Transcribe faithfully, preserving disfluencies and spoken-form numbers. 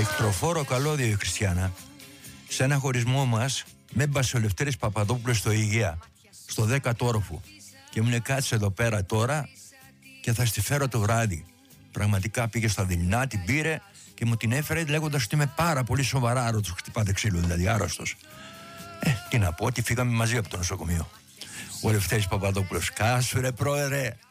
Νυχτροφόρο καλώδιο η Χριστιανά. Σε ένα χωρισμό μας με έμπασε ο Λευτέρης Παπαδόπουλος στο Υγεία, στο δέκατο όροφο. Και μου λέει κάτσε εδώ πέρα τώρα και θα στη φέρω το βράδυ. Πραγματικά πήγε στα δειλινά, την πήρε και μου την έφερε λέγοντας ότι είμαι πάρα πολύ σοβαρά άρρωστος. Χτυπάτε ξύλο, δηλαδή άρρωστος. Ε, τι να πω, ότι φύγαμε μαζί από το νοσοκομείο. Ο Λευτέρης Παπαδόπουλος, κάσου ρε πρόεδρε,